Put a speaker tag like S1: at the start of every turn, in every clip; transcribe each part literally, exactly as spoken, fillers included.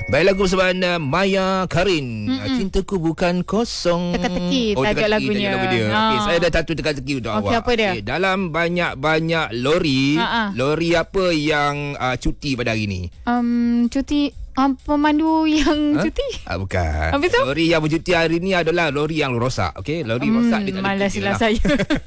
S1: Baik, lagu bersama anda Maya Karin. Mm-mm. Cintaku bukan kosong.
S2: Teka-teki oh, tajuk lagunya.
S1: Lagu dia.
S2: Ha.
S1: Okay, saya ada satu teka-teki untuk
S2: okay,
S1: awak.
S2: Apa dia?
S1: Okay, dalam banyak-banyak lori,
S2: Ha-ha.
S1: lori apa yang uh, cuti pada hari ni?
S2: Um, cuti Um, pemandu yang ha? cuti?
S1: Ah, bukan.
S2: Habis tu?
S1: Lori yang bercuti hari ni adalah lori yang rosak. Okey, lori hmm, rosak dia tak ada cuti.
S2: Malaslah saya.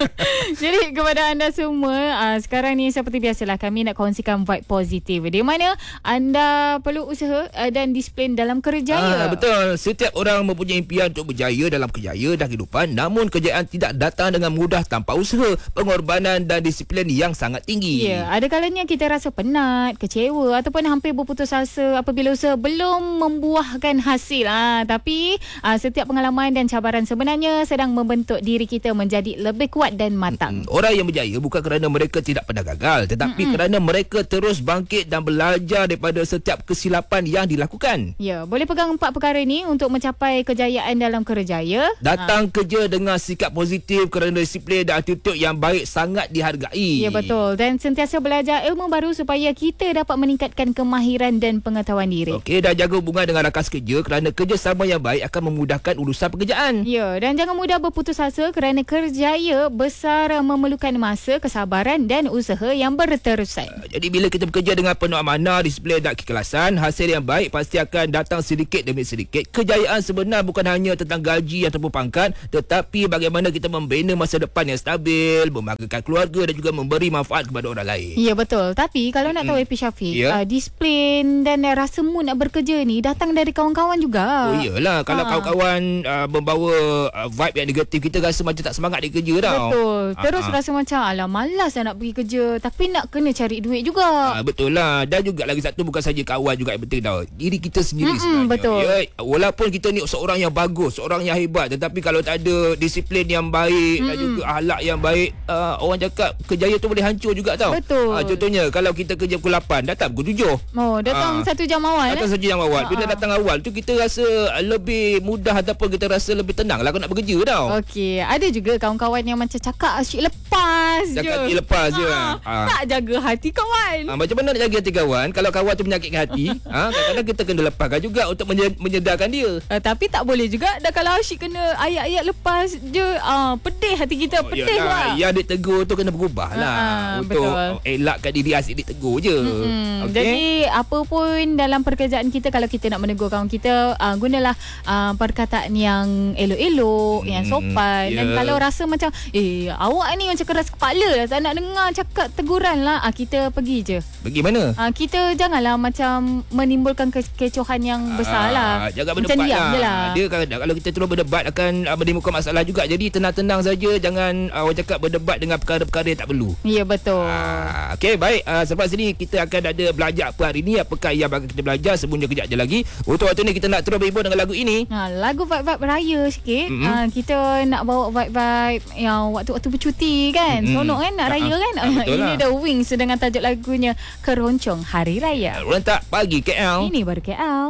S2: Jadi kepada anda semua, uh, sekarang ni seperti biasalah kami nak kongsikan vibe positif. Di mana anda perlu usaha uh, dan disiplin dalam kerjaya.
S1: Ah, betul. Setiap orang mempunyai impian untuk berjaya dalam kerjaya dan kehidupan. Namun kejayaan tidak datang dengan mudah tanpa usaha, pengorbanan dan disiplin yang sangat tinggi.
S2: Ya, ada kalanya kita rasa penat, kecewa ataupun hampir berputus asa apabila usaha belum membuahkan hasil. Ha, tapi ha, setiap pengalaman dan cabaran sebenarnya sedang membentuk diri kita menjadi lebih kuat dan matang.
S1: Mm-mm. Orang yang berjaya bukan kerana mereka tidak pernah gagal, tetapi Mm-mm. kerana mereka terus bangkit dan belajar daripada setiap kesilapan yang dilakukan.
S2: Ya, boleh pegang empat perkara ini untuk mencapai kejayaan dalam kerjaya.
S1: Datang ha. kerja dengan sikap positif kerana disiplin dan attitude yang baik sangat dihargai.
S2: Ya, betul. Dan sentiasa belajar ilmu baru supaya kita dapat meningkatkan kemahiran dan pengetahuan diri.
S1: Okey, dan jaga hubungan dengan rakan sekerja kerana kerjasama yang baik akan memudahkan urusan pekerjaan.
S2: Ya, dan jangan mudah berputus asa kerana kerjaya besar memerlukan masa, kesabaran dan usaha yang berterusan.
S1: Uh, jadi bila kita bekerja dengan penuh amanah, disiplin dan keikhlasan, hasil yang baik pasti akan datang sedikit demi sedikit. Kejayaan sebenar bukan hanya tentang gaji ataupun pangkat, tetapi bagaimana kita membina masa depan yang stabil, membanggakan keluarga dan juga memberi manfaat kepada orang lain.
S2: Ya, betul. Tapi kalau nak tahu, Epi Syafiq, yeah. uh, disiplin dan rasa mood nak bekerja ni datang dari kawan-kawan juga.
S1: Oh iyalah, kalau ha. kawan-kawan uh, membawa uh, vibe yang negatif, kita rasa macam tak semangat di kerja tau.
S2: Betul. Terus
S1: Ha-ha.
S2: rasa macam alah malas lah nak pergi kerja, tapi nak kena cari duit juga.
S1: Uh, betul lah. Dan juga lagi satu, bukan saja kawan juga yang penting tau, diri kita sendiri
S2: Mm-mm,
S1: sebenarnya.
S2: betul.
S1: Ya, walaupun kita ni seorang yang bagus, seorang yang hebat, tetapi kalau tak ada disiplin yang baik Mm-mm. dan juga akhlak yang baik, uh, orang cakap kejayaan tu boleh hancur juga tau.
S2: Betul.
S1: Uh, contohnya kalau kita kerja pukul lapan, datang pukul tujuh.
S2: Oh, datang uh, satu jam awal.
S1: Datang
S2: eh?
S1: satu jam awal. Bila datang awal tu kita rasa lebih mudah ataupun kita rasa lebih tenang lah kalau nak bekerja tau.
S2: Okey, ada juga kawan-kawan yang macam cakap asyik lepas je.
S1: Cakap asyik lepas je.
S2: Ha,
S1: ha.
S2: Tak jaga hati kawan.
S1: Ha, macam mana nak jaga hati kawan kalau kawan tu menyakitkan hati? ha, kadang-kadang kita kena lepaskan juga untuk menyedarkan dia.
S2: Uh, tapi tak boleh juga dah kalau asyik kena ayat-ayat lepas je, uh, pedih hati kita,
S1: Oh,
S2: pedih lah.
S1: Yang ditegur tu kena berubah lah.
S2: Uh,
S1: untuk
S2: betul.
S1: elakkan diri asyik ditegur je.
S2: Mm-hmm.
S1: Okay?
S2: Jadi apa pun dalam pekerjaan kita, kalau kita nak menegur kawan kita, uh, gunalah uh, perkataan yang elok-elok, hmm, yang sopan. Yeah. Dan kalau rasa macam eh awak ni macam keras kepala lah, tak nak dengar cakap teguran lah, uh, kita pergi je.
S1: Pergi mana?
S2: Uh, kita janganlah macam menimbulkan kekecohan yang besar lah.
S1: Uh, jangan
S2: macam
S1: berdebat
S2: diam
S1: lah.
S2: je lah.
S1: Dia kalau kita terus berdebat akan uh, menimbulkan masalah juga. Jadi tenang-tenang saja, jangan uh, orang cakap berdebat dengan perkara-perkara yang tak perlu.
S2: Ya, betul.
S1: Uh, Okey, baik. Uh, selepas ini kita akan ada belajar apa hari ni, apakah yang bakal kita belajar sebelumnya kejap je lagi. Untuk waktu ni kita nak terus berhibur dengan lagu ini.
S2: Ha, lagu vibe-vibe raya sikit. Mm-hmm. Ha, kita nak bawa vibe-vibe yang waktu-waktu bercuti kan. Mm-hmm. Sonok kan nak raya kan.
S1: Ha, betul
S2: ini
S1: lah.
S2: The Wings dengan tajuk lagunya Keroncong Hari Raya.
S1: Rentak pagi K L.
S2: Ini baru K L.